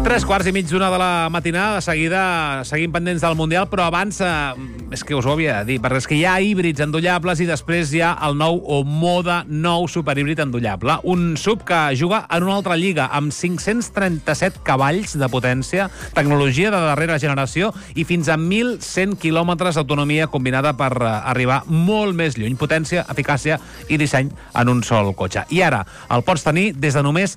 3:15 de la matinada, de seguida seguim pendents del Mundial, però abans, és que us ho havia de dir, perquè és que hi ha híbrids endollables i després hi ha el nou Omoda nou superhíbrid endollable. Un sub que juga en una altra lliga, amb 537 cavalls de potència, tecnologia de darrera generació i fins a 1.100 quilòmetres d'autonomia combinada per arribar molt més lluny. Potència, eficàcia i disseny en un sol cotxe. I ara el pots tenir des de només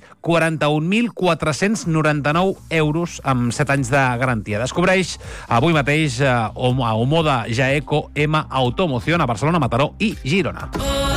41.499 euros amb 7 anys de garantia. Descobreix avui mateix a Omoda Jaeco M Automoción a Barcelona, Mataró i Girona.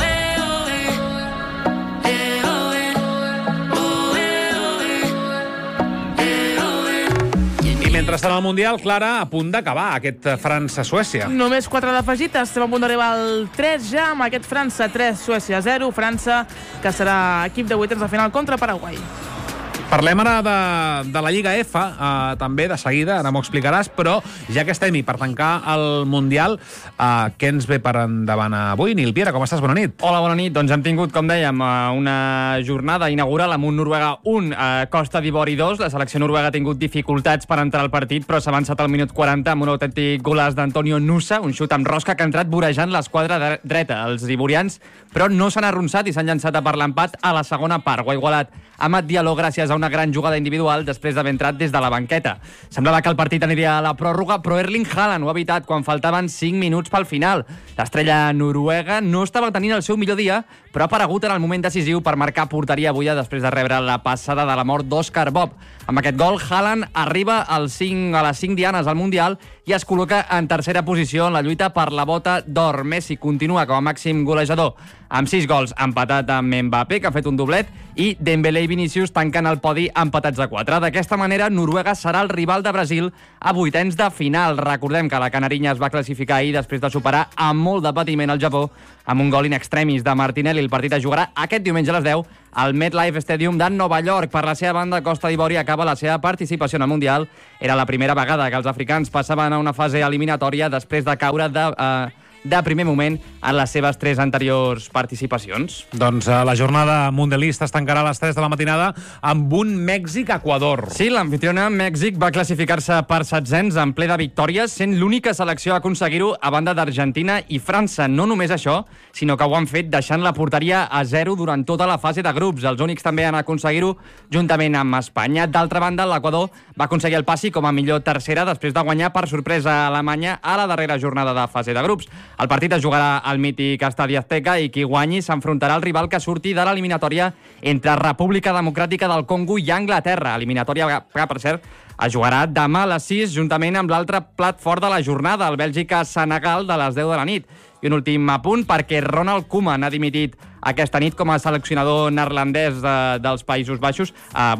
I mentrestant al Mundial, Clara, a punt d'acabar aquest França-Suècia. Només 4 d'afegites. Estem a punt d'arribar al 3 ja amb aquest França 3, Suècia 0. França, que serà equip de vuitens de final contra Paraguai. Parlem ara de la Lliga F, també de seguida, ara m'ho explicaràs, però ja que estem-hi per tancar el Mundial, què ens ve per endavant avui? Nil Piera, com estàs? Bona nit. Hola, bona nit. Doncs hem tingut, com dèiem, una jornada inaugural amb un Noruega 1, Costa d'Ivori 2. La selecció noruega ha tingut dificultats per entrar al partit, però s'ha avançat al minut 40 amb un autèntic golaç d'Antonio Nusa, un xut amb rosca que ha entrat vorejant l'esquadra dreta. Els ivorians, però no s'han arronsat i s'han llançat a per l'empat a la segona part. Ho ha igualat Amat Diallo gràcies a una gran jugada individual després d'haver entrat des de la banqueta. Semblava que el partit aniria a la pròrroga, però Erling Haaland ho ha evitat quan faltaven 5 minuts pel final. L'estrella noruega no estava tenint el seu millor dia, però ha aparegut en el moment decisiu per marcar porteria avui després de rebre la passada de la mort d'Oscar Bob. Amb aquest gol, Haaland arriba a les 5 dianes al Mundial i es col·loca en tercera posició en la lluita per la bota d'or. Messi continua com a màxim golejador amb 6 gols, empatat amb Mbappé, que ha fet un doblet, i Dembélé i Vinícius tanquen el podi empatats a 4. D'aquesta manera, Noruega serà el rival de Brasil a vuitens de final. Recordem que la Canarinya es va classificar ahir després de superar amb molt de patiment el Japó amb un gol in extremis de Martinelli. El partit es jugarà aquest diumenge a les 10 al MetLife Stadium de Nova York. Per la seva banda, Costa d'Ivori acaba la seva participació en el Mundial. Era la primera vegada que els africans passaven a una fase eliminatòria després de caure de primer moment en les seves 3 anteriors participacions. Doncs la jornada mundialista es tancarà a les 3 de la matinada amb un Mèxic-Equador. Sí, l'amfitriona Mèxic va classificar-se per setzents en ple de victòries, sent l'única selecció a aconseguir-ho a banda d'Argentina i França. No només això, sinó que ho han fet deixant la porteria a 0 durant tota la fase de grups. Els únics també han aconseguir-ho juntament amb Espanya. D'altra banda, l'Equador va aconseguir el passi com a millor tercera després de guanyar per sorpresa a Alemanya a la darrera jornada de fase de grups. El partit es jugarà al mític Estadi Azteca i qui guanyi s'enfrontarà al rival que surti de l'eliminatòria entre República Democràtica del Congo i Anglaterra. Eliminatòria que, per cert, es jugarà demà a les 6 juntament amb l'altre plat fort de la jornada, el Bèlgica-Senegal de les 10 de la nit. I un últim apunt, perquè Ronald Koeman ha dimitit aquesta nit com a seleccionador neerlandès dels Països Baixos.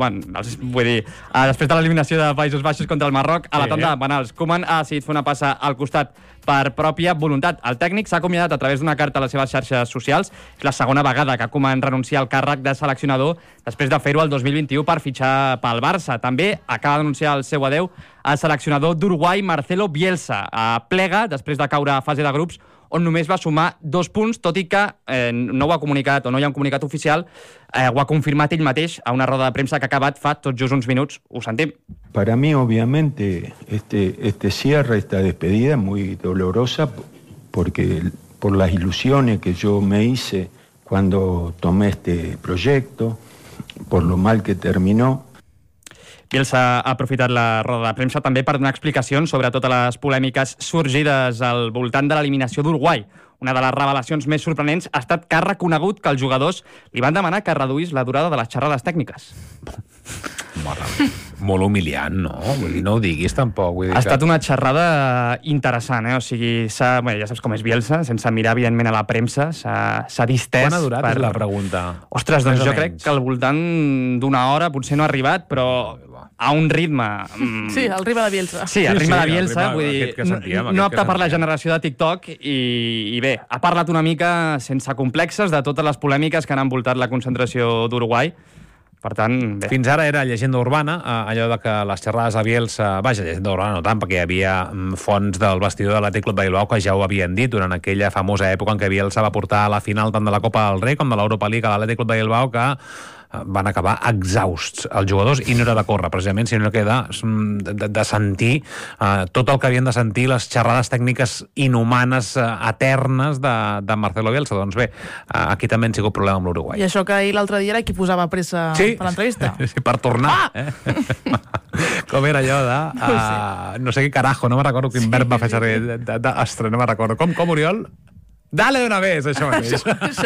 Després de l'eliminació de Països Baixos contra el Marroc a la tanda de penals. Koeman ha decidit fer una passa al costat per pròpia voluntat. El tècnic s'ha acomiadat a través d'una carta a les seves xarxes socials. És la segona vegada que Koeman renuncia al càrrec de seleccionador després de fer-ho el 2021 per fitxar pel Barça. També acaba d'anunciar el seu adeu al seleccionador d'Uruguai, Marcelo Bielsa. Plega després de caure a fase de grups, on només va sumar 2 punts, tot i que no ho ha comunicat, o no hi ha un comunicat oficial, ho ha confirmat ell mateix a una roda de premsa que ha acabat fa tot just uns minuts. Ho sentim. Para mí, obviamente, este cierre, esta despedida es muy dolorosa porque por las ilusiones que yo me hice cuando tomé este proyecto, por lo mal que terminó. Bielsa ha aprofitat la roda de premsa també per donar explicacions sobre totes les polèmiques sorgides al voltant de l'eliminació d'Uruguai. Una de les revelacions més sorprenents ha estat que ha reconegut que els jugadors li van demanar que reduís la durada de les xerrades tècniques. Molt humiliant, no? Vull dir, no ho diguis tampoc. Vull dir ha estat una xerrada interessant, O sigui, ja saps com és Bielsa, sense mirar, evidentment, a la premsa, s'ha distès. Quan ha durat, és la pregunta? Ostres, doncs jo crec que al voltant d'una hora potser no ha arribat, però a un ritme... Sí, el ritme de Bielsa. Sí, el ritme de Bielsa, vull dir, no apta per la generació de TikTok i bé, ha parlat una mica sense complexes de totes les polèmiques que han envoltat la concentració d'Uruguai. Per tant, bé. Fins ara era llegenda urbana, allò de que les xerrades a Bielsa... Vaja, llegenda urbana no tant, perquè hi havia fonts del vestidor de l'Atlètic Club de Bilbao que ja ho havien dit durant aquella famosa època en què Bielsa va portar a la final tant de la Copa del Rei com de l'Europa League a l'Atlètic Club de Bilbao, que van acabar exhausts els jugadors, i no era de córrer precisament, sinó que era de sentir tot el que havien de sentir, les xerrades tècniques inhumanes, eternes de Marcelo Bielsa. Doncs bé, aquí també han sigut problema amb l'Uruguai. I això que ahir l'altre dia era qui posava pressa per l'entrevista. Sí, per tornar. Com era allò de... no sé què carajo, no me'n recordo quin verb va fer servir d'astre, no me'n recordo. Com, Oriol? Dale una vez, això mateix.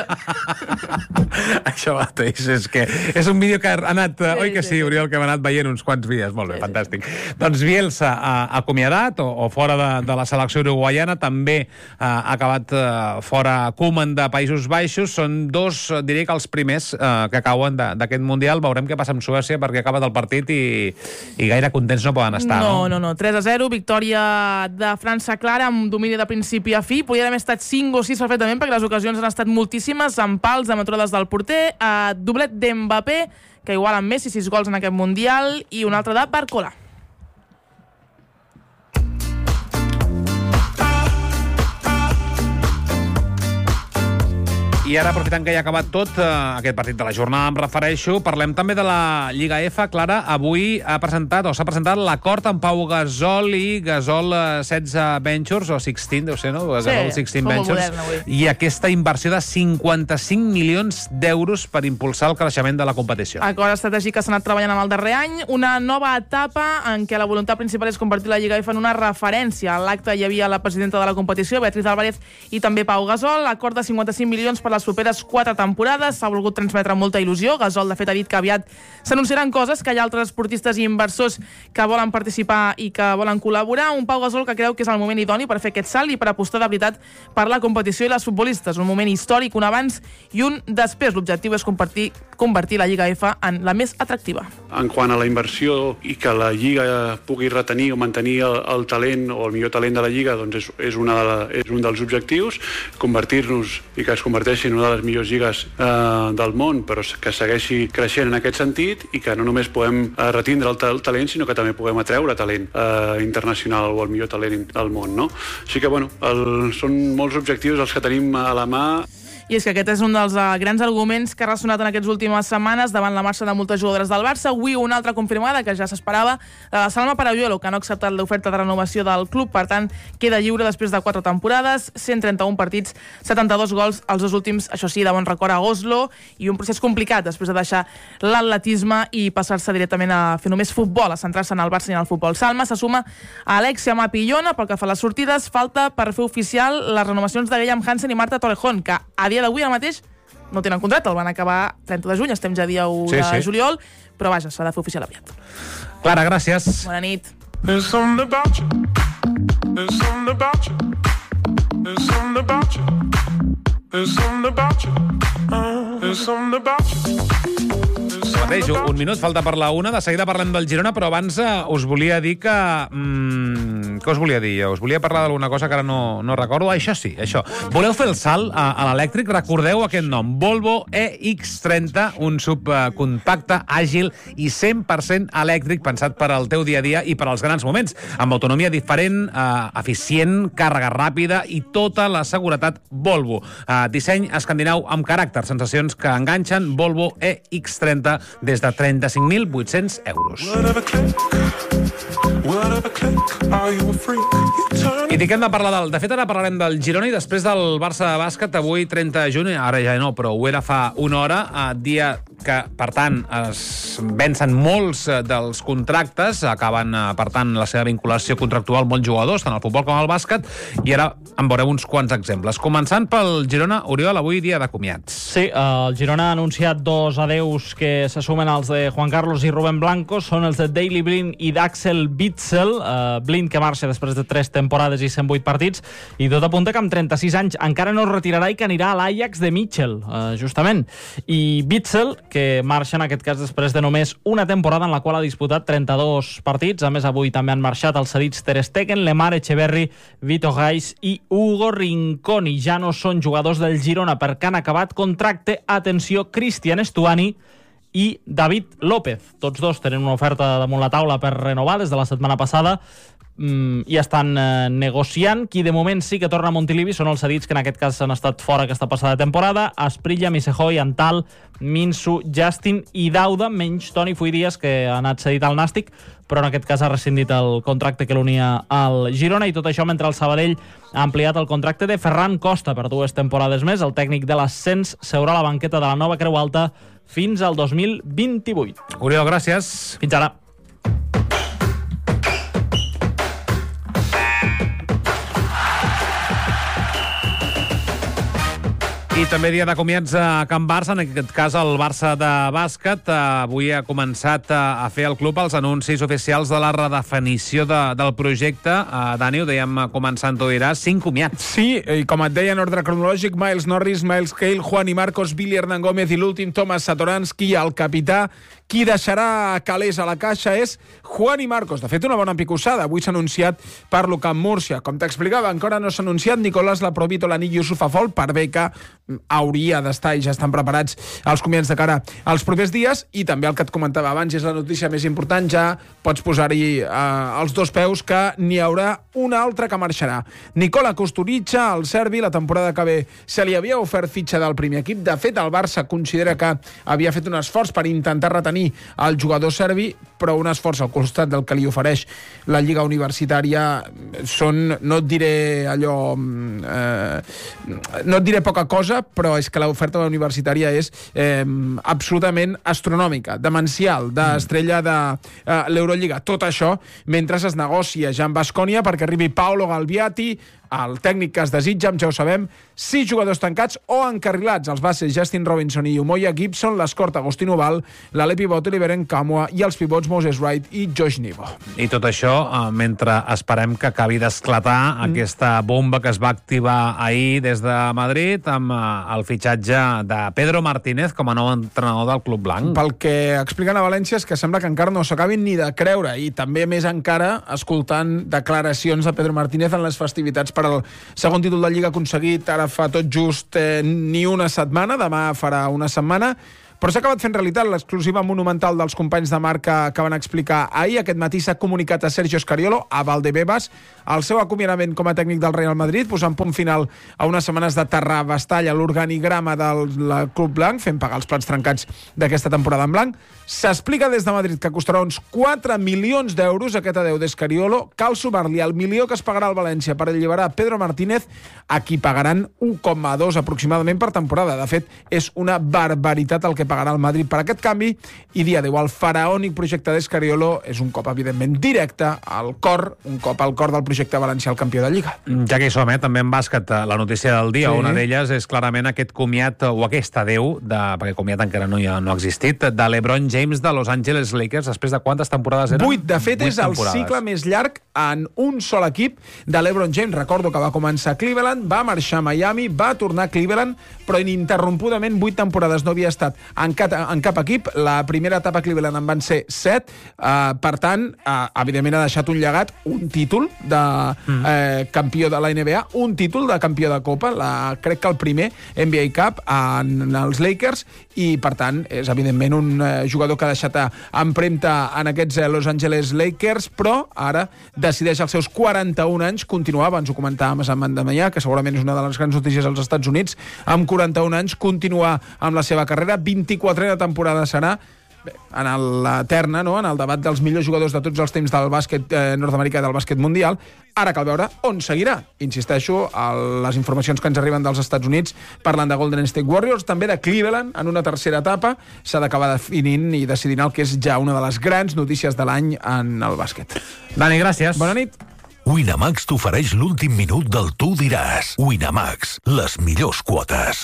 Això mateix, és que és un vídeo que ha anat, oi que sí, Oriol, que hem anat veient uns quants dies, molt bé, fantàstic. Doncs Bielsa acomiadat o fora de la selecció uruguaiana, també ha acabat fora Koeman de Països Baixos, són dos, diria que els primers que cauen d'aquest Mundial. Veurem què passa amb Suècia, perquè ha acabat el partit i gaire contents no poden estar. No, 3-0, victòria de França clara, amb domini de principi a fi. Podria haver estat 5 o 6 perfectament, perquè les ocasions han estat moltíssimes, amb pals, amb aturades del porter, doblet d'Mbappé, que igual amb Messi 6 gols en aquest Mundial, i un altre de Barcola. I ara, aprofitant que ja ha acabat tot aquest partit de la jornada, em refereixo, parlem també de la Lliga F. Clara, avui s'ha presentat l'acord amb Pau Gasol i Gasol 16 Ventures, o 16, deu ser, no? Gasol 16 Ventures. I aquesta inversió de 55 milions d'euros per impulsar el creixement de la competició. Acord estratègic que s'ha anat treballant en el darrer any, una nova etapa en què la voluntat principal és convertir la Lliga F en una referència. A l'acte hi havia la presidenta de la competició, Beatriz Álvarez, i també Pau Gasol. Acord de 55 milions per les properes 4 temporades. S'ha volgut transmetre molta il·lusió. Gasol, de fet, ha dit que aviat s'anunciaran coses, que hi ha altres esportistes i inversors que volen participar i que volen col·laborar. Un Pau Gasol que creu que és el moment idoni per fer aquest salt i per apostar de veritat per la competició i les futbolistes. Un moment històric, un abans i un després. L'objectiu és convertir la Lliga F en la més atractiva. En quant a la inversió i que la Lliga pugui retenir o mantenir el talent o el millor talent de la Lliga, doncs és un dels objectius, convertir-nos i que es converteixi en una de les millors lligues del món, però que segueixi creixent en aquest sentit i que no només podem retindre el talent, sinó que també podem atreure talent internacional o el millor talent del món, no? Així que, són molts objectius els que tenim a la mà. I és que aquest és un dels grans arguments que ha ressonat en aquestes últimes setmanes davant la marxa de moltes jugadores del Barça. Avui una altra confirmada, que ja s'esperava, la de Salma Parayuelo, que no ha acceptat l'oferta de renovació del club, per tant, queda lliure després de 4 temporades, 131 partits, 72 gols, els dos últims, això sí, de bon record a Oslo, i un procés complicat després de deixar l'atletisme i passar-se directament a fer només futbol, a centrar-se en el Barça i en el futbol. Salma se suma a Alexia Mapillona, pel que fa a les sortides, falta per fer oficial les renovacions de Guillem Hansen i Marta Torrejón, que a dia d'avui ara mateix no tenen contracte, el van acabar 30 de juny, estem ja dia 1 de juliol, però vaja, s'ha de fer oficial aviat. Clara, gràcies. Bona nit. Mateix, un minut, falta per la 1. De seguida parlem del Girona, però abans us volia dir que... què us volia dir? Us volia parlar d'alguna cosa que ara no recordo. Això sí, això. Voleu fer el salt a l'elèctric? Recordeu aquest nom. Volvo EX30, un subcompacte, àgil i 100% elèctric, pensat per al teu dia a dia i per als grans moments. Amb autonomia diferent, eficient, càrrega ràpida i tota la seguretat Volvo. Disseny escandinau amb caràcter. Sensacions que enganxen. Volvo EX30 des de 35.800 euros. I dic, hem de parlar de fet, ara parlarem del Girona i després del Barça de bàsquet. Avui, 30 de juny, ara ja no, però ho era fa una hora, dia que, per tant, es vencen molts dels contractes, acaben, per tant, la seva vinculació contractual molts jugadors, tant al futbol com al bàsquet, i ara en veurem uns quants exemples. Començant pel Girona, Oriol, avui dia de comiats. Sí, el Girona ha anunciat 2 adeus que se sumen als de Juan Carlos i Rubén Blanco, són els de Daley Blind i d'Axel Witsel. Blind, que marxa després de 3 temporades i 108 partits, i tot apunta que amb 36 anys encara no es retirarà i que anirà a l'Ajax de Mitchell, justament. I Witsel, que marxa en aquest cas després de només una temporada en la qual ha disputat 32 partits. A més, avui també han marxat els cedits Ter Stegen, Lemar, Echeverri, Vito Gais i Hugo Rincón. I ja no són jugadors del Girona perquè han acabat contracte. Atenció, Cristian Estuani i David López. Tots dos tenen una oferta damunt la taula per renovar des de la setmana passada. i estan negociant. Qui de moment sí que torna a Montilivi són els cedits que en aquest cas han estat fora aquesta passada temporada: Asprilla, Misejoy, Antal, Minsu, Justin i Dauda, menys Toni Fuidies, que ha anat cedit al Nàstic, però en aquest cas ha rescindit el contracte que l'unia al Girona, i tot això mentre el Sabadell ha ampliat el contracte de Ferran Costa per 2 temporades més. El tècnic de l'ascens seurà a la banqueta de la nova Creu Alta fins al 2028. Oriol, gràcies. Fins ara. I també dia de comiats a Can Barça, en aquest cas el Barça de bàsquet. Avui ha començat a fer el club els anuncis oficials de la redefinició del projecte. Dani, ho dèiem començant, t'ho diràs, 5 comiats. Sí, i com et deia en ordre cronològic, Miles Norris, Miles Cale, Juan i Marcos, Billy Hernán Gómez i l'últim Thomas Satoransky, el capità. Qui deixarà calés a la caixa és Juan i Marcos. De fet, una bona picossada. Avui s'ha anunciat per l'Ucamp Múrcia. Com t'explicava, encara no s'ha anunciat Nicolás Laprovitola ni Yusuf Afol, per bé que hauria d'estar i ja estan preparats els comiats de cara als propers dies. I també el que et comentava abans, és la notícia més important, ja pots posar-hi els 2 peus, que n'hi haurà un altre que marxarà. Nikola Kusturica, el serbi, la temporada que ve se li havia ofert fitxa del primer equip. De fet, el Barça considera que havia fet un esforç per intentar retenir el jugador serbi, però un esforç al costat del que li ofereix la Lliga Universitària són, no et diré allò, no et diré poca cosa, però és que l'oferta universitària és absolutament astronòmica, demencial, d'estrella de l'Eurolliga. Tot això mentre es negocia ja amb Baskonia perquè arribi Paolo Galbiati, el tècnic que es desitja, ja ho sabem, 6 jugadors tancats o encarrilats: els bases Justin Robinson i Umoja Gibson, l'escorta Agustín Ubal, l'ale pivot Oliveren Kamwa i els pivots Moses Wright i Josh Nivo. I tot això mentre esperem que acabi d'esclatar aquesta bomba que es va activar ahir des de Madrid amb el fitxatge de Pedro Martínez com a nou entrenador del Club Blanc. Pel que expliquen a València és que sembla que encara no s'acabin ni de creure, i també més encara escoltant declaracions de Pedro Martínez en les festivitats per al segon títol de Lliga aconseguit ara fa tot just ni una setmana. Demà farà una setmana. Però s'ha acabat fent realitat l'exclusiva monumental dels companys de marca que van explicar ahir. Aquest matí s'ha comunicat a Sergio Scariolo, a Valdebebas, el seu acomiadament com a tècnic del Real Madrid, posant punt final a unes setmanes de terrabastall a l'organigrama del Club Blanc, fent pagar els plats trencats d'aquesta temporada en blanc. S'explica des de Madrid que costarà uns 4 milions d'euros aquest adeu d'Escariolo. Cal sumar-li el milió que es pagarà al València per alliberar Pedro Martínez, a qui pagaran 1,2 aproximadament per temporada. De fet, és una barbaritat el que pagarà el Madrid per aquest canvi, i dia 10 el faraònic projecte d'Escariolo és un cop, evidentment, directe al cor, un cop al cor del projecte valencià, el campió de Lliga. Ja que hi som, també en bàsquet, la notícia del dia, sí. Una d'elles és clarament aquest comiat, o aquest adeu, perquè comiat encara no ha existit, de LeBron James de Los Angeles Lakers, després de quantes temporades eren? 8. De fet, és el cicle més llarg en un sol equip de LeBron James. Recordo que va començar a Cleveland, va marxar a Miami, va tornar a Cleveland, però ininterrompudament 8 temporades no havia estat en cap equip. La primera etapa a Cleveland en van ser 7. Per tant, evidentment ha deixat un llegat, un títol de campió de la NBA, un títol de campió de Copa, crec que el primer NBA Cup en els Lakers, i per tant és evidentment un jugador que ha deixat empremta en aquests Los Angeles Lakers, però ara decideix als seus 41 anys continuar. Abans ho comentàvem amb Mandamaià, que segurament és una de les grans notícies als Estats Units, amb 41 anys continuar amb la seva carrera. 24a temporada serà. Bé, en la terna, no? En el debat dels millors jugadors de tots els temps del bàsquet nord-americà i del bàsquet mundial. Ara cal veure on seguirà. Insisteixo, les informacions que ens arriben dels Estats Units parlen de Golden State Warriors, també de Cleveland en una tercera etapa. S'ha d'acabar definint i decidint el que és ja una de les grans notícies de l'any en el bàsquet. Dani, gràcies. Bona nit. Winamax t'ofereix l'últim minut del Tu diràs. Winamax, les millors quotes.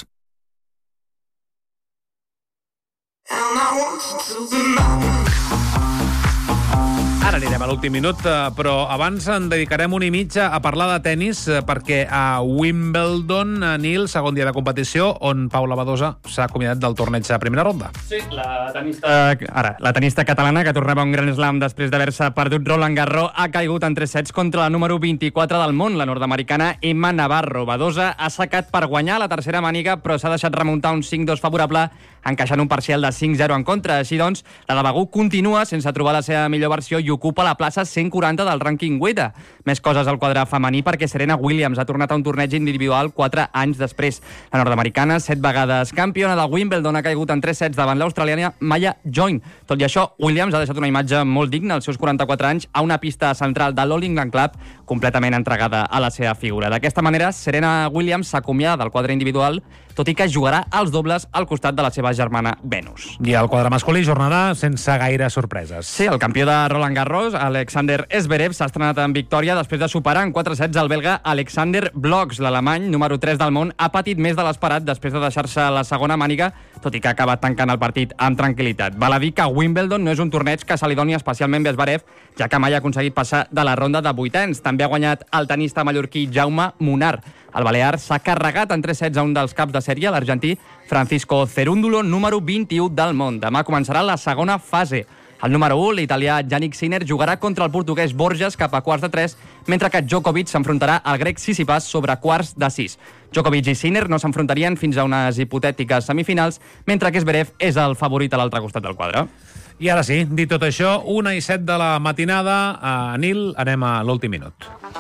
Ara anirem a l'últim minut, però abans en dedicarem un i mig a parlar de tennis, perquè a Wimbledon, Nil, segon dia de competició, on Paula Badosa s'ha acomiadat del torneig a primera ronda. Sí, la tenista catalana, que tornava a un Grand Slam després d'haver-se perdut Roland Garros, ha caigut en 3 sets contra la número 24 del món, la nord-americana Emma Navarro. Badosa ha sacat per guanyar la tercera màniga, però s'ha deixat remuntar un 5-2 favorable encaixant un parcial de 5-0 en contra. Així doncs, la de Begur continua sense trobar la seva millor versió i ocupa la plaça 140 del rànquing WTA. Més coses al quadre femení perquè Serena Williams ha tornat a un torneig individual 4 anys després. La nord-americana, 7 vegades campiona del Wimbledon, ha caigut en 3 sets davant l'australiana Maya Join. Tot i això, Williams ha deixat una imatge molt digna als seus 44 anys a una pista central de l'All England Club completament entregada a la seva figura. D'aquesta manera, Serena Williams s'acomiada del quadre individual, tot i que jugarà als dobles al costat de la seva germana Venus. I al quadre masculí, jornada sense gaire sorpreses. Sí, el campió de Roland Garros, Alexander Zverev, s'ha estrenat en victòria després de superar en 4 sets el belga Alexander Bloch. L'alemany, número 3 del món, ha patit més de l'esperat després de deixar-se la segona màniga, tot i que ha acabat tancant el partit amb tranquil·litat. Val a dir que Wimbledon no és un torneig que se li doni especialment bé a Zverev, ja que mai ha aconseguit passar de la ronda de vuitens. També ha guanyat el tenista mallorquí Jaume Munar. El balear s'ha carregat en 3 sets a un dels caps de sèrie, l'argentí Francisco Cerúndulo, número 21 del món. Demà començarà la segona fase. El número 1, l'italià Jannik Sinner, jugarà contra el portuguès Borges cap a quarts de 3, mentre que Djokovic s'enfrontarà al grec Tsitsipas sobre quarts de 6. Djokovic i Sinner no s'enfrontarien fins a unes hipotètiques semifinals, mentre que Zverev és el favorit a l'altre costat del quadre. I ara sí, dit tot això, 1:07 de la matinada. Nil, anem a l'últim minut.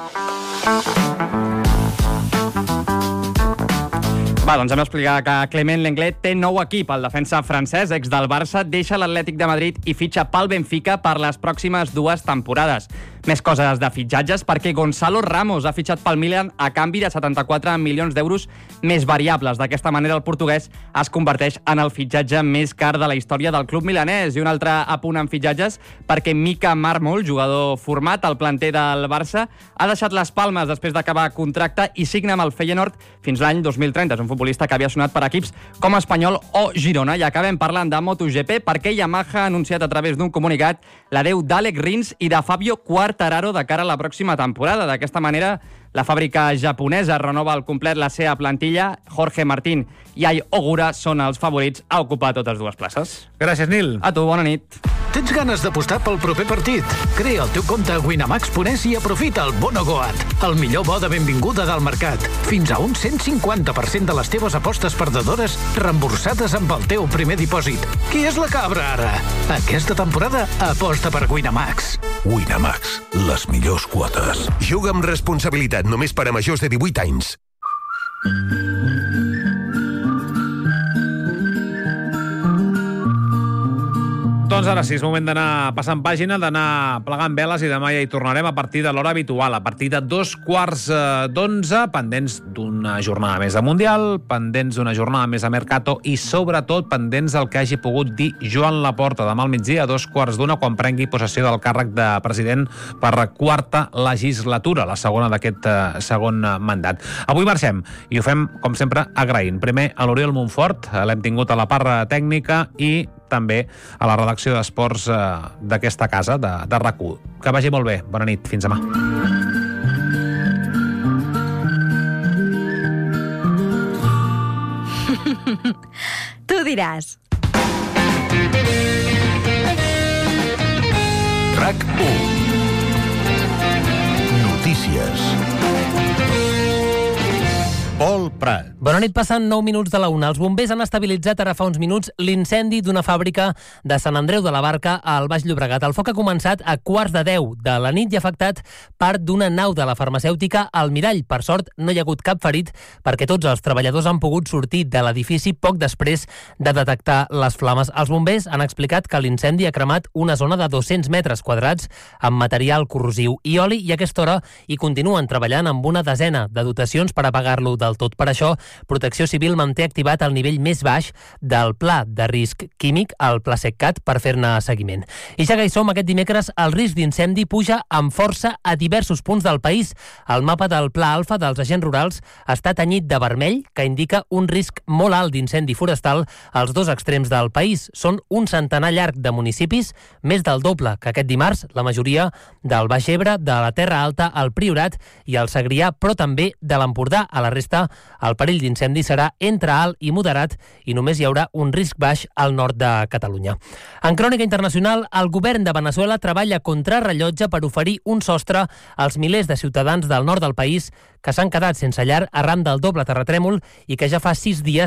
Va, doncs hem d'explicar que Clement Lenglet té nou equip. El defensa francès, ex del Barça, deixa l'Atlètic de Madrid i fitxa pel Benfica per les pròximes 2 temporades. Més coses de fitxatges perquè Gonzalo Ramos ha fitxat pel Milan a canvi de 74 milions d'euros més variables. D'aquesta manera el portuguès es converteix en el fitxatge més car de la història del club milanès. I un altre apunt en fitxatges perquè Mika Marmol, jugador format al planter del Barça, ha deixat les Palmes després d'acabar contracte i signa amb el Feyenoord fins l'any 2030. És un futbolista que havia sonat per equips com Espanyol o Girona. I acabem parlant de MotoGP perquè Yamaha ha anunciat a través d'un comunicat l'adeu d'Alec Rins i de Fabio Quartararo de cara a la pròxima temporada. D'aquesta manera, la fàbrica japonesa renova al complet la seva plantilla. Jorge Martín i Ai Ogura són els favorits a ocupar totes 2 places. Gràcies, Nil. A tu, bona nit. Tens ganes d'apostar pel proper partit? Crea el teu compte a Winamax.es i aprofita el Bono Goat, el millor bo de benvinguda del mercat. Fins a un 150% de les teves apostes perdedores reemborsades amb el teu primer dipòsit. Qui és la cabra, ara? Aquesta temporada aposta per Winamax. Winamax, les millors quotes. Juga amb responsabilitat, només per a majors de 18 anys. Doncs ara sí, és moment d'anar passant pàgina, d'anar plegant veles i demà ja hi tornarem a partir de l'hora habitual, a partir de 11:15, pendents d'una jornada més de Mundial, pendents d'una jornada més de Mercato i sobretot pendents del que hagi pogut dir Joan Laporta demà al migdia a 2:15, quan prengui possessió del càrrec de president per la 4a legislatura, la segona d'aquest segon mandat. Avui marxem i ho fem, com sempre, agraint. Primer a l'Oriol Montfort, l'hem tingut a la part tècnica i també a la redacció d'esports d'aquesta casa, de RAC1. Que vagi molt bé. Bona nit. Fins demà. Tu diràs. RAC1. Notícies. Pol Prat. Bona nit, passen 9 minuts de la 1. Els bombers han estabilitzat ara fa uns minuts l'incendi d'una fàbrica de Sant Andreu de la Barca al Baix Llobregat. El foc ha començat a 9:15 de la nit i ha afectat part d'una nau de la farmacèutica Almirall. Per sort, no hi ha hagut cap ferit perquè tots els treballadors han pogut sortir de l'edifici poc després de detectar les flames. Els bombers han explicat que l'incendi ha cremat una zona de 200 metres quadrats amb material corrosiu i oli i a aquesta hora hi continuen treballant amb una desena de dotacions per apagar-lo del tot. Per això, Protecció Civil manté activat el nivell més baix del Pla de Risc Químic, el Pla SECCAT, per fer-ne seguiment. I ja que hi som, aquest dimecres el risc d'incendi puja amb força a diversos punts del país. El mapa del Pla Alfa dels agents rurals està tenyit de vermell, que indica un risc molt alt d'incendi forestal als 2 extrems del país. Són un centenar llarg de municipis, més del doble que aquest dimarts, la majoria del Baix Ebre, de la Terra Alta, el Priorat i el Segrià, però també de l'Empordà. A la resta, el perill d'incendi serà entre alt i moderat i només hi haurà un risc baix al nord de Catalunya. En crònica internacional, el govern de Veneçuela treballa contra rellotge per oferir un sostre als milers de ciutadans del nord del país que s'han quedat sense llar arran del doble terratrèmol i que ja fa 6 dies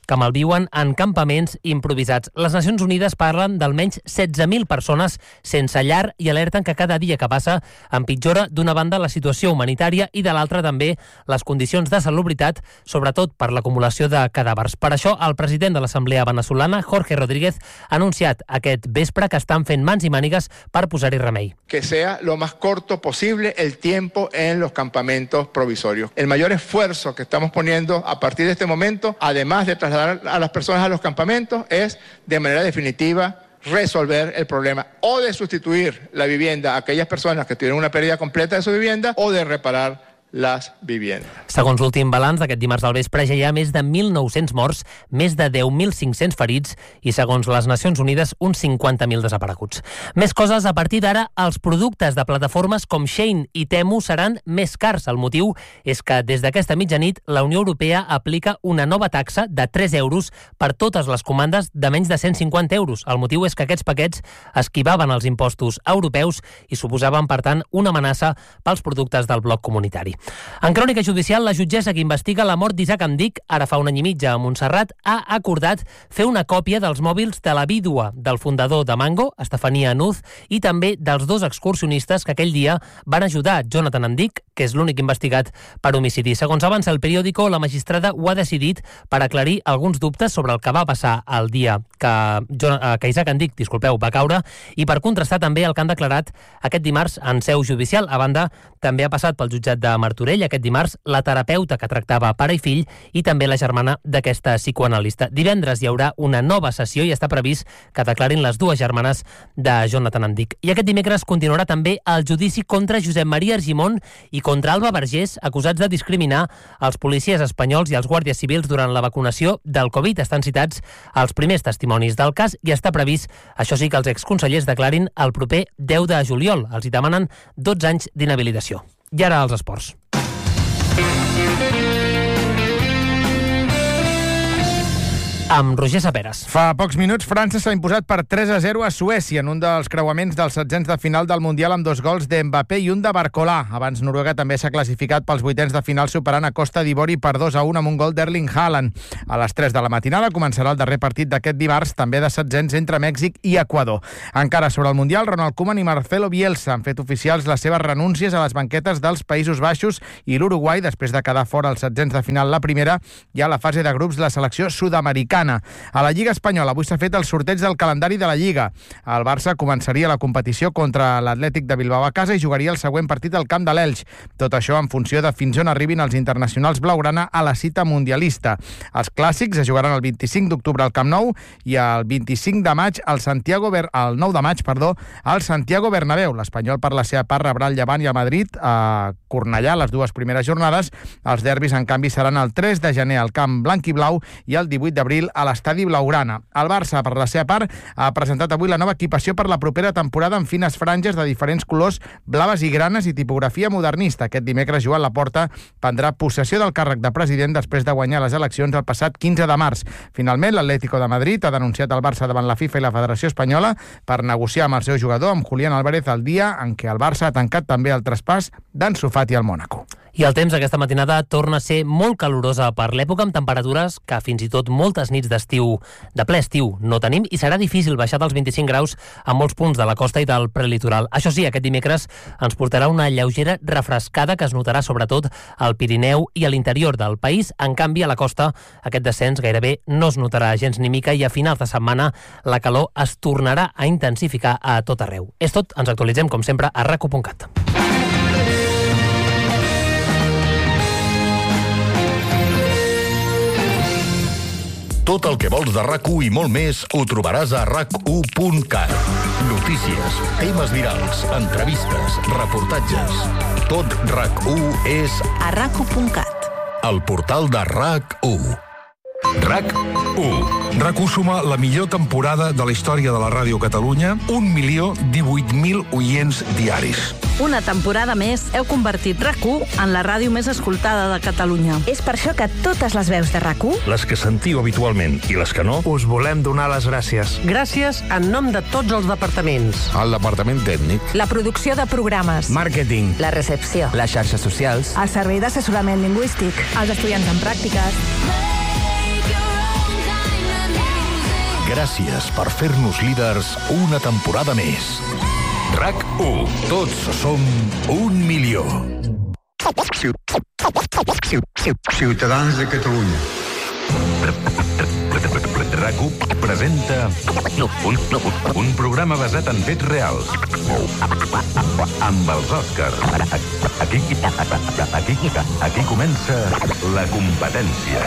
que malviuen en campaments improvisats. Les Nacions Unides parlen d'almenys 16.000 persones sense llar i alerten que cada dia que passa empitjora d'una banda la situació humanitària i de l'altra també les condicions de salubritat, sobretot per l'acumulació de cadàvers. Per això, el president de l'Assemblea venezolana, Jorge Rodríguez, ha anunciat aquest vespre que estan fent mans i mànigues per posar-hi remei. Que sea lo más corto posible el tiempo en los campamentos provisorios. El mayor esfuerzo que estamos poniendo a partir de este momento, además de trasladar a las personas a los campamentos, es de manera definitiva resolver el problema o de sustituir la vivienda a aquellas personas que tienen una pérdida completa de su vivienda o de reparar les viviendes. Segons l'últim balanç d'aquest dimarts al vespre, ja hi ha més de 1.900 morts, més de 10.500 ferits i, segons les Nacions Unides, uns 50.000 desapareguts. Més coses, a partir d'ara, els productes de plataformes com Shein i Temu seran més cars. El motiu és que des d'aquesta mitjanit la Unió Europea aplica una nova taxa de 3 euros per totes les comandes de menys de 150 euros. El motiu és que aquests paquets esquivaven els impostos europeus i suposaven, per tant, una amenaça pels productes del bloc comunitari. En crònica judicial, la jutgessa que investiga la mort d'Isaac Andic, ara fa un any i mig a Montserrat, ha acordat fer una còpia dels mòbils de la vídua del fundador de Mango, Estefania Nuz, i també dels 2 excursionistes que aquell dia van ajudar Jonathan Andic, que és l'únic investigat per homicidi. Segons avança el periòdico, la magistrada ho ha decidit per aclarir alguns dubtes sobre el que va passar el dia que Isaac Andic, va caure, i per contrastar també el que han declarat aquest dimarts en seu judicial. A banda, també ha passat pel jutjat de Martorell aquest dimarts la terapeuta que tractava pare i fill i també la germana d'aquesta psicoanalista. Divendres hi haurà una nova sessió i està previst que declarin les 2 germanes de Jonathan Andic. I aquest dimecres continuarà també el judici contra Josep Maria Argimon i contra Alba Vergés, acusats de discriminar els policies espanyols i els guàrdies civils durant la vacunació del Covid. Estan citats els primers testimonis del cas i està previst, això sí, que els exconsellers declarin el proper 10 de juliol. Els hi demanen 12 anys d'inhabilitació. I ara als esports. Amb Roger Saperes. Fa pocs minuts, França s'ha imposat per 3-0 a Suècia en un dels creuaments dels setzents de final del Mundial amb 2 gols d'Mbappé i un de Barcolà. Abans, Noruega també s'ha classificat pels vuitens de final superant a Costa d'Ivori per 2-1 amb un gol d'Erling Haaland. A les 3 de la matinada començarà el darrer partit d'aquest dimarts, també de setzents entre Mèxic i Equador. Encara sobre el Mundial, Ronald Koeman i Marcelo Bielsa han fet oficials les seves renúncies a les banquetes dels Països Baixos i l'Uruguai després de quedar fora els setzents de final la primera i a la fase de grups de la selecció sud-americana. A la Lliga Espanyola avui s'ha fet el sorteig del calendari de la Lliga. El Barça començaria la competició contra l'Atlètic de Bilbao a casa i jugaria el següent partit al camp de l'Elx. Tot això en funció de fins on arribin els internacionals blaugrana a la cita mundialista. Els clàssics es jugaran el 25 d'octubre al Camp Nou i el 25 de maig al el 9 de maig, al Santiago Bernabéu. L'Espanyol per la seva part rebrà el Llevant i el Madrid a Cornellà les 2 primeres jornades. Els derbis, en canvi, seran el 3 de gener al Camp Blanc i Blau i el 18 d'abril a l'Estadi Blaugrana. El Barça, per la seva part, ha presentat avui la nova equipació per la propera temporada amb fines franges de diferents colors, blaves i granes i tipografia modernista. Aquest dimecres, Joan Laporta prendrà possessió del càrrec de president després de guanyar les eleccions el passat 15 de març. Finalment, l'Atlético de Madrid ha denunciat el Barça davant la FIFA i la Federació Espanyola per negociar amb el seu jugador, amb Julián Álvarez, el dia en què el Barça ha tancat també el traspàs d'Ansu Fati al Mònaco. I el temps aquesta matinada torna a ser molt calorosa per l'època, amb temperatures que fins i tot moltes nits d'estiu, de ple estiu, no tenim, i serà difícil baixar dels 25 graus a molts punts de la costa i del prelitoral. Això sí, aquest dimecres ens portarà una lleugera refrescada que es notarà sobretot al Pirineu i a l'interior del país. En canvi, a la costa, aquest descens gairebé no es notarà gens ni mica i a finals de setmana la calor es tornarà a intensificar a tot arreu. És tot, ens actualitzem, com sempre, a raco.cat. Tot el que vols de RAC1 i molt més ho trobaràs a rac1.cat. Notícies, temes virals, entrevistes, reportatges. Tot RAC1 és a rac1.cat. El portal de RAC1. RAC1. RAC1 suma la millor temporada de la història de la ràdio Catalunya, 1.018.000 oients diaris. Una temporada més heu convertit RAC1 en la ràdio més escoltada de Catalunya. És per això que totes les veus de RAC1, les que sentiu habitualment i les que no, us volem donar les gràcies. Gràcies en nom de tots els departaments. El departament tècnic, la producció de programes, màrqueting, la recepció, les xarxes socials, el servei d'assessorament lingüístic, els estudiants en pràctiques. Gràcies per fer-nos líders una temporada més. RAC1. Tots som 1 milió. Ciutadans de Catalunya. RAC1 presenta un programa basat en fets reals. Amb els Òscars. Aquí comença la competència.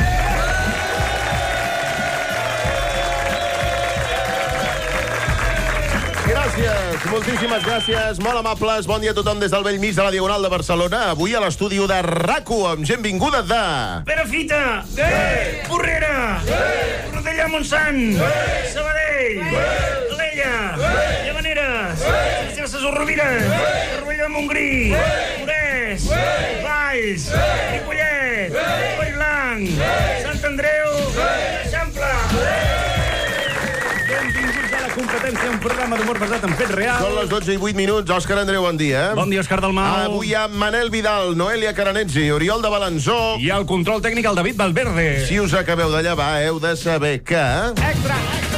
Gràcies, moltíssimes gràcies, molt amables. Bon dia a tothom des del bell mig de la Diagonal de Barcelona. Avui a l'estudi de RAC1 amb gent vinguda de... Perafita! Sí! Porrera! Sí! Rodellà Montsant! Sí! Sabadell! Sí! Alella! Sí! Llavaneres! Sí! Cerses Rovira! Sí! Rovella de Montgrí! Sí! Morès! Sí! Valls! Sí! Ripollet! Sí! Collblanc! Sí! Sant Andreu! Sí! Eixample! Benvinguts a la competència, un programa d'humor basat en fets reals. Són les 12 i 8 minuts. Òscar Andreu, bon dia. Bon dia, Òscar Dalmau. Avui hi ha Manel Vidal, Noelia Caranetzi, Oriol de Balanzó. I el control tècnic, el David Valverde. Si us acabeu de llevar, heu de saber que... Extra!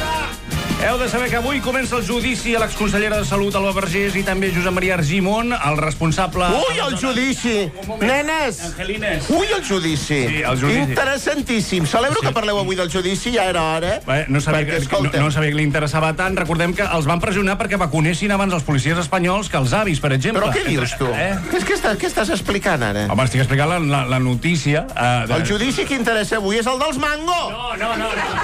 Heu de saber que avui comença el judici a l'exconsellera de Salut, Alba Vergés, i també Josep Maria Argimon, el responsable... Ui, el judici! Nenes! Angelines! Ui, el judici! Sí, el judici. Interessantíssim. Celebro que parleu avui del judici, ja era hora. No sabia que li interessava tant. Recordem que els van pressionar perquè vacunessin abans els policies espanyols que els avis, per exemple. Però què dius, tu? Què estàs explicant, ara? Home, estic explicant la notícia. El judici que interessa avui és el dels Mango! No.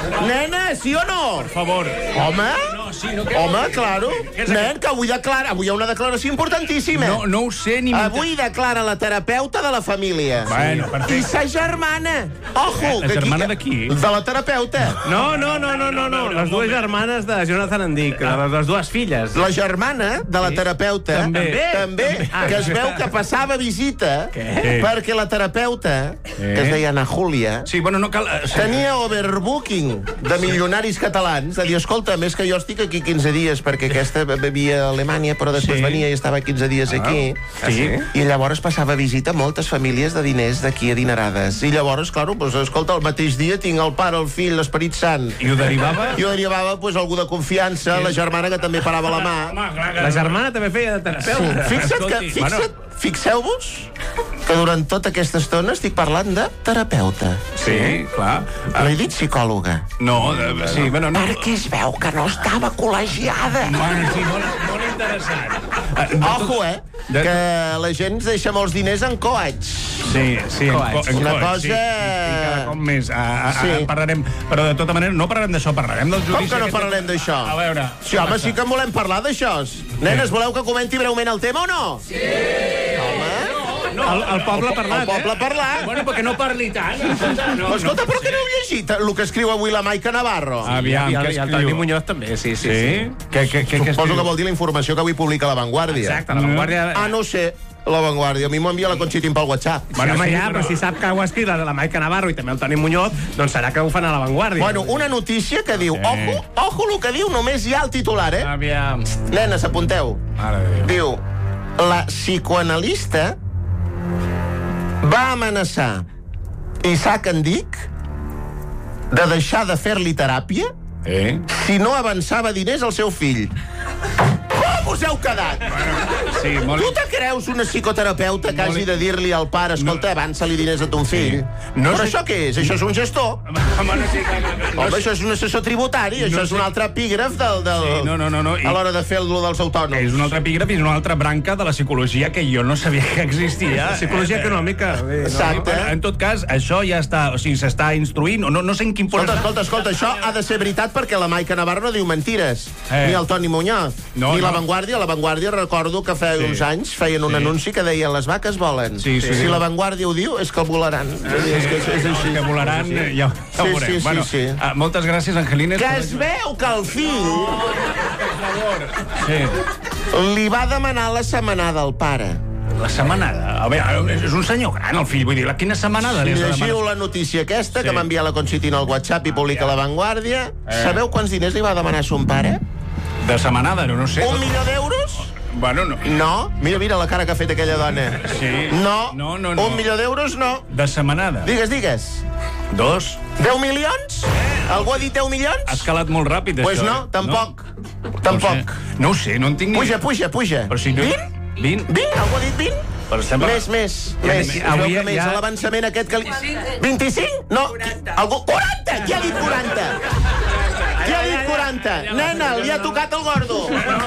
Nenes, sí o no? Per favor. Home? No, sí, no, home, claro. Nen, que avui hi ha una declaració importantíssima. No ho sé ni... Avui declara la terapeuta de la família. Bueno, perfecte. I sa germana. Ojo. La germana de qui? De la terapeuta. No. Les dues germanes de Jonathan Endic, les dues filles. La germana de la terapeuta també, que es veu que passava visita perquè la terapeuta, que es deia Ana Júlia, tenia overbooking de milionaris catalans, de dir, escolta, més que jo estic aquí 15 dies perquè aquesta vivia a Alemanya però després venia i estava 15 dies aquí i llavors passava visita a moltes famílies de diners d'aquí adinerades i llavors, clar, escolta, el mateix dia tinc el pare, el fill, l'Esperit Sant i ho derivava? I ho derivava a algú de confiança, la germana que també parava la mà. La germana també feia de terapeuta. Fixeu-vos que durant tota aquesta estona estic parlant de terapeuta. Sí, clar. No he dit psicòloga. No, sí, bueno, no. Perquè es veu que no estava col·legiada. Bueno, sí, molt interessant. Ojo, que la gent es deixa molts diners en coats. Sí, una cosa... Sí, i cada cop més. Parlarem, però de tota manera no parlarem d'això, parlarem del judici. Com que no parlarem d'això? A veure... Sí, home, sí que en volem parlar d'això. Nenes, voleu que comenti breument el tema o no? Sí! Home... El poble ha parlat, El poble ha parlat. Bueno, perquè no parli tant. Escolta, però que no heu llegit el que escriu avui la Maica Navarro? Aviam, I el Toni Muñoz també, sí. Suposo que vol dir la informació que avui publica La Vanguardia. Exacte, La Vanguardia... No sé, La Vanguardia. A mi m'ho envia la Conchitín pel WhatsApp. Bueno, però si sap que ho ha escrit la Maica Navarro i també el Toni Muñoz, doncs serà que ho fan a La Vanguardia. Bueno, una notícia que diu... Ojo el que diu, només hi ha el titular, Aviam. Nenes, apunteu. Diu, la psicoanalista va amenaçar Isaac Endic de deixar de fer-li teràpia si no avançava diners al seu fill. Com us heu quedat? Sí, molt... Tu te creus una psicoterapeuta que hagi de dir-li al pare, escolta, avança-li diners a ton fill? No Però sé... això què és? Això és un gestor? Home, això és un assessor tributari, això és un altre epígraf No. a l'hora de fer-lo dels autònoms. És un altre epígraf i una altra branca de la psicologia que jo no sabia que existia. Psicologia econòmica. Exacte. En tot cas, això ja està, o sigui, s'està instruint, no sé en quin punt... Escolta, això ha de ser veritat perquè la Maica Navarro no diu mentires. Ni el Toni Muñoz, ni La Vanguardia. La Vanguardia, recordo que fa uns anys feien un anunci que deia les vaques volen. Si La Vanguardia ho diu, és que volaran. És així. Que volaran, ja ho veurem. Sí. Moltes gràcies, Angelines. Que es veu que el fill li va demanar la setmanada al pare. La setmanada? A veure, és un senyor gran, el fill. Vull dir, quina setmanada? Si llegiu la notícia aquesta, que m'ha enviat la Conchitina al WhatsApp i publica La Vanguardia, sabeu quants diners li va demanar son pare? De setmanada, no sé. 1 milió d'euros? Bueno, no. No? Mira la cara que ha fet aquella dona. Sí. No. 1 milió d'euros, no. De setmanada. Digues. 2. 10 milions? Algú ha dit 10 milions? Ha escalat molt ràpid, Pues això. no, tampoc. Tampoc. No ho sé, no en tinc ni... Puja. Però si no... 20? Algú ha dit 20? Però sembla... Més. Avui més, ja... l'avançament aquest que li... 25? No. 40. Algú... 40! Qui ha dit 40? Qui ha dit 40? Nena, li ha tocat el gordo.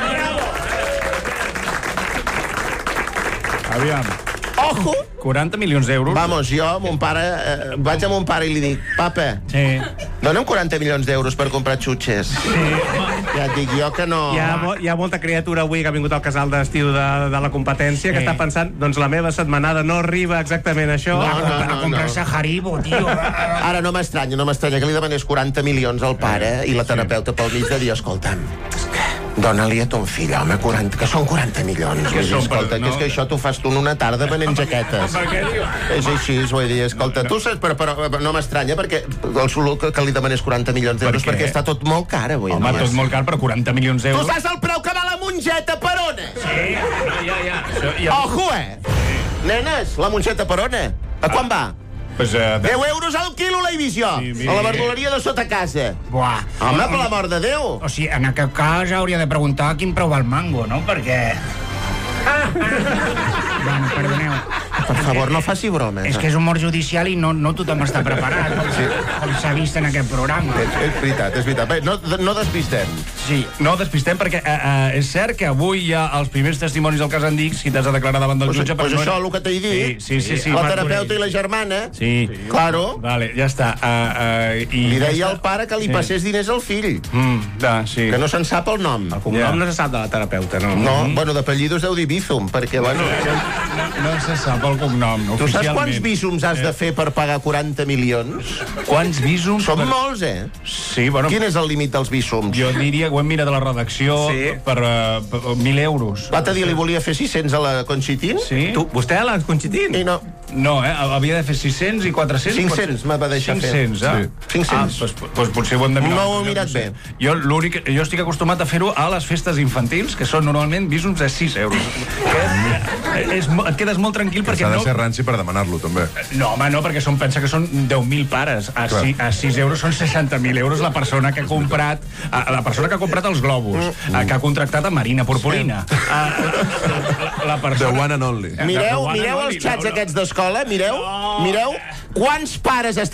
Aviam. Ojo! 40 milions d'euros. Vamos, jo, mon pare, vaig a mon pare i li dic, papa, dona'm 40 milions d'euros per comprar xutxes. Sí. Ja et dic jo que no... Hi ha molta criatura avui que ha vingut al casal d'estiu de la competència que està pensant, doncs la meva setmanada no arriba exactament a això. No. Comprar-se Haribo, tio. Ara no m'estranya que li demanés 40 milions al pare i la terapeuta pel mig de dir, escolta'm, dona-li a ton fill, home, 40, que són 40 milions. Escolta, que és que això t'ho fas tu en una tarda venent jaquetes. Per què diu? És així, vull dir, escolta, tu saps, però no m'estranya perquè que li demanés 40 milions d'euros perquè està tot molt car avui. Home, tot molt car, però 40 milions Tu d'euros... saps el preu que va la mongeta per ona? Sí, Ojo, Nenes, la mongeta per ona. A quan va? Pues, 10 euros al quilo la Ibició, a la verduleria de sota casa. Buah. Home, per l'amor de Déu. O sigui, en aquest cas hauria de preguntar quin preu va el mango, no? Perquè... Bueno, perdoneu. Per favor, no faci bromes. És que és humor judicial i no tothom està preparat, com s'ha vist en aquest programa. És veritat. Bé, no despistem. Sí, no despistem perquè és cert que avui hi ha els primers testimonis del cas Andix que t'has de declarar davant del jutge. Pues això, el que t'he dit. Sí. La terapeuta i la germana. Sí. Claro. Vale, ja està. Li deia al pare que li passés diners al fill. Sí. Que no se'n sap el nom. El cognom no se sap de la terapeuta, no? No, bueno, d'apellidos deu dir Bizum, perquè, bueno... No se sap el cognom, tu saps quants visums has de fer per pagar 40 milions? Quants visums? Són molts, Sí, bueno... Quin és el límit dels visums? Jo diria, ho hem mirat a la redacció, per 1.000 euros. L'altre dia li volia fer 600 a la Conchitín? Sí. Vostè a la Conchitín? I no. No, havia de fer 600 i 400. 500 me va deixar fer. 500, doncs potser ho hem de mirar. No ho he mirat bé. Jo estic acostumat a fer-ho a les festes infantils, que són normalment visums de 6 euros. Et quedes molt tranquil perquè no... S'ha de ser ranci per demanar-lo, també. No, home, no, perquè pensa que són 10.000 pares. A 6 euros són 60.000 euros la persona que ha comprat els globus, que ha contractat a Marina Purpurina. La persona... The one and only. Mireu els xats aquests d'escola, mireu quants pares estan